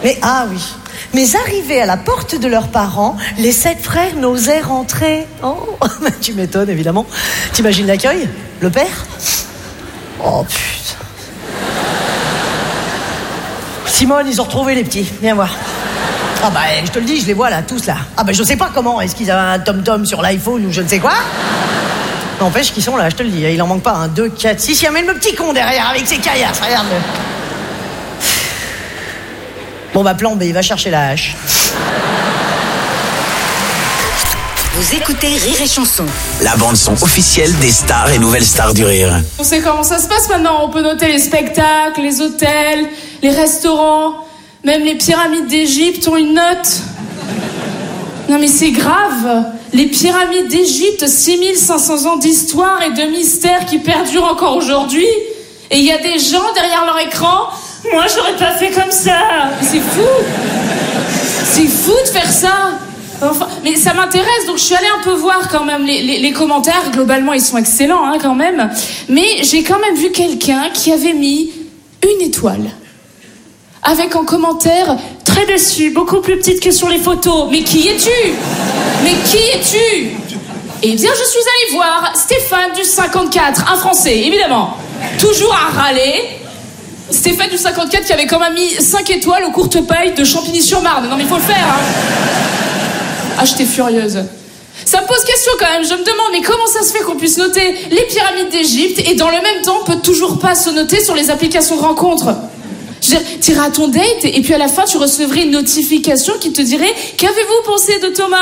Mais ah oui. Mais arrivés à la porte de leurs parents, les 7 frères n'osaient rentrer. Oh, tu m'étonnes évidemment. T'imagines l'accueil? Le père? Oh putain. Simone, ils ont retrouvé les petits. Viens voir. Ah bah je te le dis, je les vois là, tous là. Ah bah je sais pas comment, est-ce qu'ils avaient un tom-tom sur l'iPhone ou je ne sais quoi? N'empêche qu'ils sont là, je te le dis. Il en manque pas, 1, 2, 4, 6. Il y a même le petit con derrière avec ses caillasses, regarde-le. Bon bah plan B, il va chercher la hache. Vous écoutez Rire et Chanson. La bande-son officielle des stars et nouvelles stars du rire. On sait comment ça se passe maintenant. On peut noter les spectacles, les hôtels, les restaurants. Même les pyramides d'Égypte ont une note. Non mais c'est grave. Les pyramides d'Égypte, 6500 ans d'histoire et de mystère qui perdurent encore aujourd'hui. Et il y a des gens derrière leur écran. Moi j'aurais pas fait comme ça. C'est fou. C'est fou de faire ça. Enfin, mais ça m'intéresse, donc je suis allée un peu voir quand même les commentaires. Globalement, ils sont excellents hein, quand même. Mais j'ai quand même vu quelqu'un qui avait mis 1 étoile. Avec en commentaire, très déçu, beaucoup plus petite que sur les photos. Mais qui es-tu? Mais qui es-tu? Eh bien, je suis allée voir Stéphane du 54, un Français, évidemment. Toujours à râler. Stéphane du 54 qui avait quand même mis 5 étoiles aux courtes pailles de Champigny-sur-Marne. Non mais il faut le faire, hein. Ah, j'étais furieuse. Ça me pose question quand même, je me demande, mais comment ça se fait qu'on puisse noter les pyramides d'Égypte et dans le même temps, on peut toujours pas se noter sur les applications de rencontres? Je veux dire, t'iras à ton date et puis à la fin, tu recevrais une notification qui te dirait « Qu'avez-vous pensé de Thomas ?»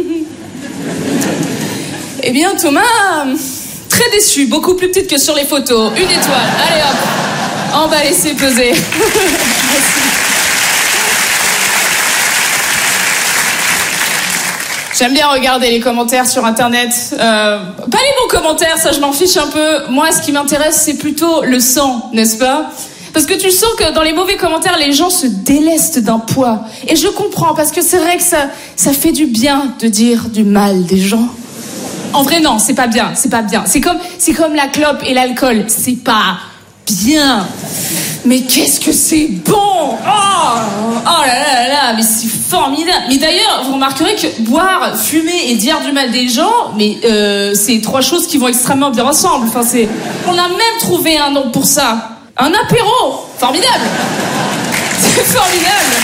Eh bien, Thomas, très déçu, beaucoup plus petite que sur les photos. 1 étoile, allez hop, on va laisser peser. Merci. J'aime bien regarder les commentaires sur Internet. Pas les bons commentaires, ça je m'en fiche un peu. Moi, ce qui m'intéresse, c'est plutôt le sang, n'est-ce pas? Parce que tu sens que dans les mauvais commentaires, les gens se délestent d'un poids. Et je comprends, parce que c'est vrai que ça fait du bien de dire du mal des gens. En vrai, non, c'est pas bien, c'est pas bien. C'est comme la clope et l'alcool, c'est pas bien. Mais qu'est-ce que c'est bon! Oh là là là là, mais c'est formidable. Mais d'ailleurs, vous remarquerez que boire, fumer et dire du mal des gens, mais c'est 3 choses qui vont extrêmement bien ensemble. Enfin, on a même trouvé un nom pour ça. Un apéro! Formidable! C'est formidable!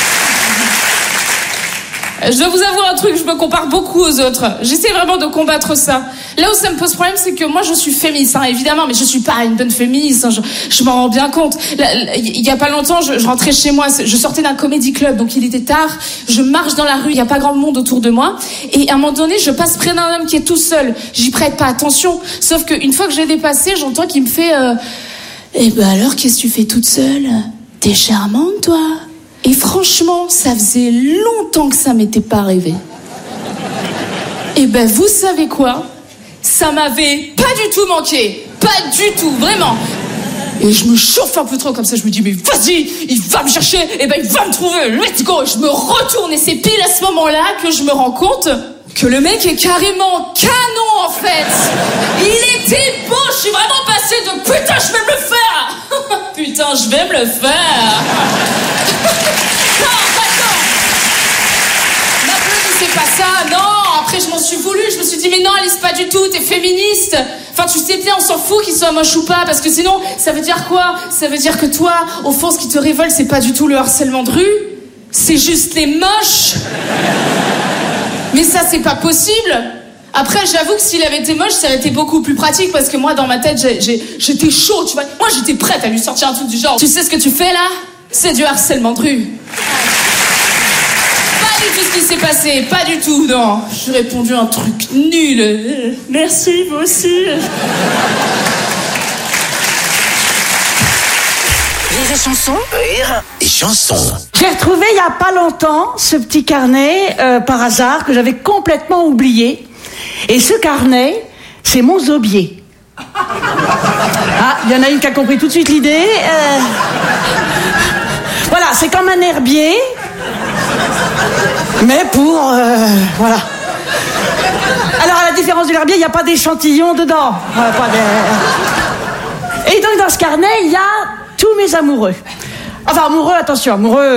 Je dois vous avouer un truc, je me compare beaucoup aux autres. J'essaie vraiment de combattre ça. Là où ça me pose problème, c'est que moi je suis féministe, hein, évidemment, mais je suis pas une bonne féministe, hein, je m'en rends bien compte. Il y a pas longtemps, je rentrais chez moi, je sortais d'un comédie club, donc il était tard, je marche dans la rue, il y a pas grand monde autour de moi, et à un moment donné, je passe près d'un homme qui est tout seul. J'y prête pas attention, sauf qu'une fois que je l'ai dépassé, j'entends qu'il me fait Eh ben alors, qu'est-ce que tu fais toute seule? T'es charmante, toi. Et franchement, ça faisait longtemps que ça m'était pas arrivé. Et ben, vous savez quoi? Ça m'avait pas du tout manqué. Pas du tout, vraiment. Et je me chauffe un peu trop comme ça, je me dis, mais vas-y, il va me chercher, et ben il va me trouver, let's go. Je me retourne et c'est pile à ce moment-là que je me rends compte que le mec est carrément canon, en fait. Il était beau, je suis vraiment passée de putain, je vais me le faire. Putain, je vais me le faire. Non, attends. C'est pas ça, non. Après, je m'en suis voulu, je me suis dit, mais non, Alice, pas du tout, t'es féministe. Enfin, tu sais bien, on s'en fout qu'il soit moche ou pas, parce que sinon, ça veut dire quoi? Ça veut dire que toi, au fond, ce qui te révolte, c'est pas du tout le harcèlement de rue, c'est juste les moches. Mais ça, c'est pas possible. Après, j'avoue que s'il avait été moche, ça aurait été beaucoup plus pratique, parce que moi, dans ma tête, j'étais chaud, tu vois. Moi, j'étais prête à lui sortir un truc du genre, tu sais ce que tu fais, là? C'est du harcèlement de rue. Pas du tout ce qui s'est passé, pas du tout, non. J'ai répondu un truc nul. Merci, vous aussi. Rire et Chanson. Rire et Chanson. J'ai retrouvé il y a pas longtemps ce petit carnet par hasard que j'avais complètement oublié. Et ce carnet, c'est mon zobier. Ah, il y en a une qui a compris tout de suite l'idée. Voilà, c'est comme un herbier, mais pour... voilà. Alors, à la différence de l'herbier, il n'y a pas d'échantillon dedans. Et donc, dans ce carnet, il y a tous mes amoureux. Enfin, amoureux, attention, amoureux...